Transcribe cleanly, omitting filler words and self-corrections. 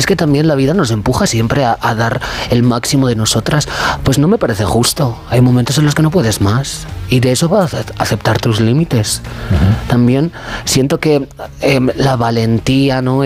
es que también la vida nos empuja siempre a dar el máximo de nosotras. Pues no me parece justo. Hay momentos en los que no puedes más. Y de eso vas a aceptar tus límites. También siento que la valentía, ¿no?